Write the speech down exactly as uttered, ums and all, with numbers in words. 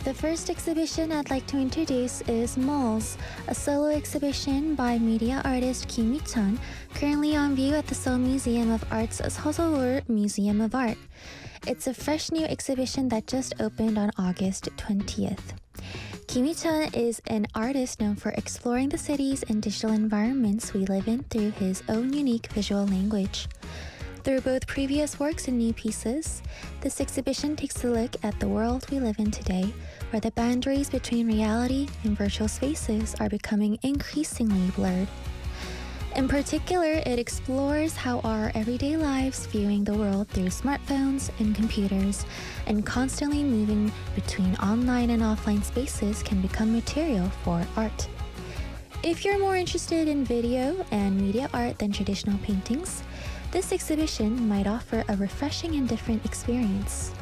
The first exhibition I'd like to introduce is Malls, a solo exhibition by media artist Kim Mi-chan, currently on view at the Seoul Museum of Art's Seoul Museum of Art. It's a fresh new exhibition that just opened on August twentieth. Kim Mi-chan is an artist known for exploring the cities and digital environments we live in through his own unique visual language. Through both previous works and new pieces, this exhibition takes a look at the world we live in today, where the boundaries between reality and virtual spaces are becoming increasingly blurred. In particular, it explores how our everyday lives viewing the world through smartphones and computers and constantly moving between online and offline spaces can become material for art. If you're more interested in video and media art than traditional paintings, this exhibition might offer a refreshing and different experience.